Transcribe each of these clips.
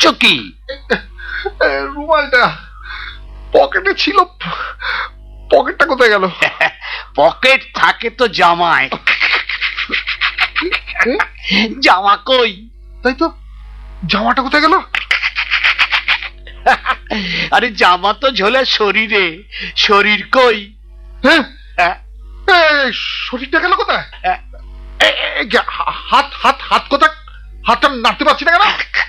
খুঁজছো কি? রুমালটা পকেটে ছিল, পকেটটা কোথায় গেল? পকেট থাকে তো জামায়। জামা কই? তাই তো, জামাটা কোথায় গেল? আরে জামা তো ঝোলে শরীরে, শরীর কই? শরীরটা গেল কোথায়? হাত হাত হাত কোথায়? হাতটা নাড়তে পারছি না কেন?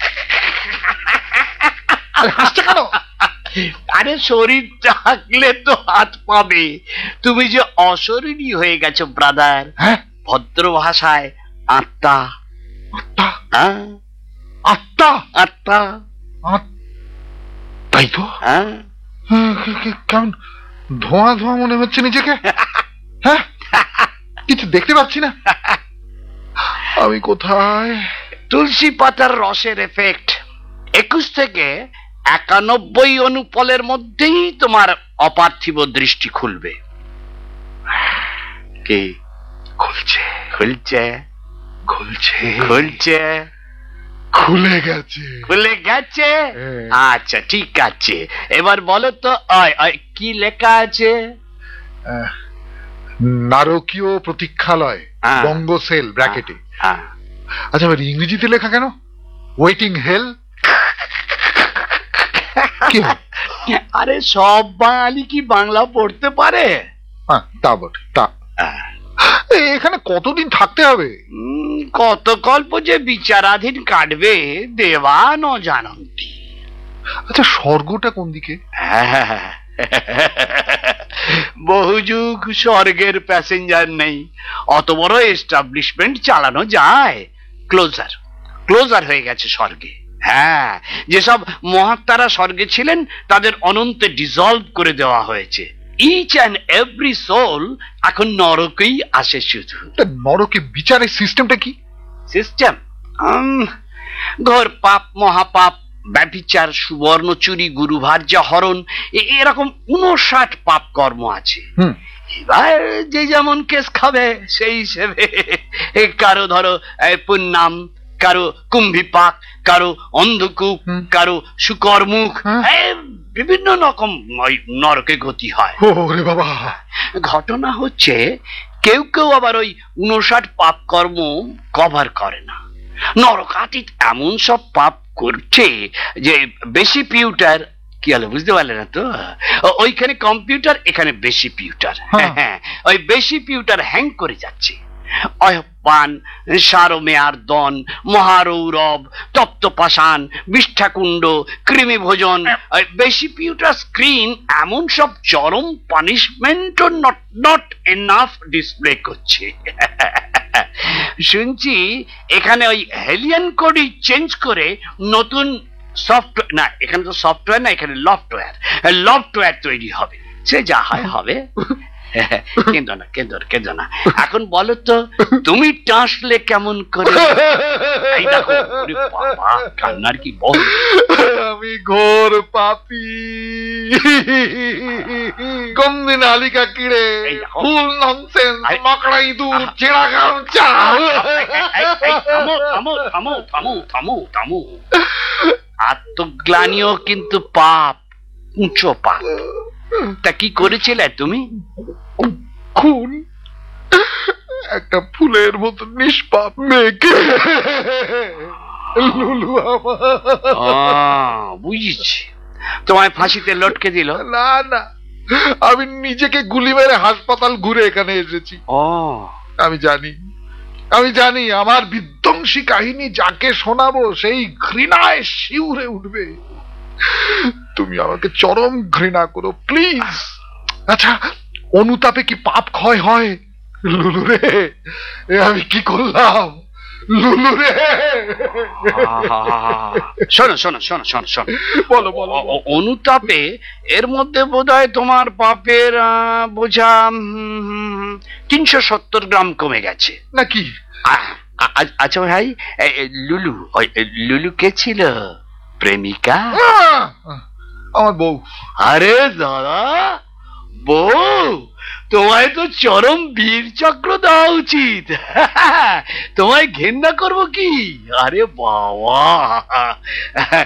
হাসছে কেন? আরে শরীর থাকলে তো হাত পাবে, তুমি যে অশরীরী হয়ে গেছো ব্রাদার। হ্যাঁ, ভদ্র ভাষায় আত্মা। আত্মা? আত্মা আত্মা? তাই তো। কেমন ধোঁয়া ধোঁয়া মনে হচ্ছে নিজেকে। হ্যাঁ, কিছু দেখতে পাচ্ছি না। আমি কোথায়? তুলসী পাতার রসের এফেক্ট। 21 থেকে 91 অনুপলের মধ্যেই তোমার অপার্থিব দৃষ্টি খুলবে। কি খুলছে? খুলছে খুলছে? খুলছে? খুলে গেছে? খুলে গেছে? আচ্ছা ঠিক আছে, এবার বলো তো কি লেখা আছে? নারকীয় প্রতীক্ষালয়, বঙ্গসেল ব্র্যাকেটে। আচ্ছা, এবার ইংরেজিতে লেখা কেন? ওয়েটিং হেল? আরে সব বাঙালি কি বাংলা পড়তে পারে? তা বটে। তা এখানে কতদিন থাকতে হবে? কত কল্প যে বিচারাধীন কাটবে দেবা ন জানন্তি। আচ্ছা, স্বর্গটা কোন দিকে? বহু যুগ স্বর্গের প্যাসেঞ্জার নেই, অত বড় এস্টাবলিশমেন্ট চালানো যায়? ক্লোজার ক্লোজার হয়ে গেছে স্বর্গে। হ্যাঁ, যেসব মহাত্মারা স্বর্গে ছিলেন তাদের অনন্তে ডিজলভ করে দেওয়া হয়েছে। ইচ অ্যান্ড এভরি সোল এখন নরকেই আসে শুধু। নরকে বিচারের সিস্টেমটা কি? সিস্টেম ঘোর পাপ, মহাপাপ, ব্যভিচার, সুবর্ণ চুরি, গুরুভার্য হরণ, এরকম 59 পাপ কর্ম আছে। এবার যে যেমন কেস খাবে সেই হিসেবে, কারো ধরো পুণ্যাম, কারো কুম্ভিপাক, কারো অন্ধকূপ, কারো শুকরমুখ, বিভিন্ন রকম নরকে গতি হয়। ওরে বাবা! ঘটনা হচ্ছে কেউ কেউ আবার ওই 59 পাপ কর্ম কভার করে না। নরকাতীত এমন সব পাপ করছে যে বেশি পিউটার, কি হলো বুঝতে পারলে না তো? ওইখানে কম্পিউটার, এখানে বেশি পিউটার। হ্যাঁ, ওই বেশি পিউটার হ্যাং করে যাচ্ছে। অয়পান, সারমেয়ার দন, মহারৌরব, তপ্তপাষাণ, বিষ্ঠাকুণ্ড, কৃমি ভোজন, বেশি পিউটার স্ক্রিন এমন সব চরম পানিশমেন্ট নট এনাফ ডিসপ্লে করছে। শুনছি এখানে ওই হেলিয়ান কোডই চেঞ্জ করে নতুন সফটওয়্যার, না এখানে তো সফটওয়্যার না, এখানে লফটওয়্যার তৈরি হবে। সে যা হয় হবে। কেঁদো না। এখন বলো তো, তুমি টাসলে কেমন করে? এই দেখো, বাবা কান্নার কি বল। আমি ঘোর পাপী, গন্ধে নালিকা কিড়ে, ফুল ননসেন্স, মকড়া ইঁদুর, ছেঁড়া গামছা। থামো। আত্মগ্লানিও কিন্তু পাপ, উঁচু পাপ। তা কি করেছিলে তুমি? খুন। একটা ফুলের মতো নিষ্পাপ মেয়েকে। লুলু বুঝেছি, তোমায় ফাঁসিতে লটকে দিল? না, আমি নিজেকে গুলি মেরে হাসপাতাল ঘুরে এখানে এসেছি। আমি জানি আমার বিধ্বংসী কাহিনী যাকে শোনাবো সেই ঘৃণায় শিউরে উঠবে। তুমি আমাকে চরম ঘৃণা করো প্লিজ। আচ্ছা, অনুতাপে কি পাপ ক্ষয় হয়? লুলু রে, আমি কি করলাম? লুলু রে, শোনো, বলো। অনুতাপে এর মধ্যে বোধহয় তোমার পাপের বোঝা 370 গ্রাম কমে গেছে নাকি? আচ্ছা ভাই, লুলু কে ছিল? প্রেমিকা? আমার বউ। আরে দাদা, বউ? তোমায় তো চরম বীর চক্র দেওয়া উচিত। তোমায় ঘেন্না করবো কি? আরে বাবা,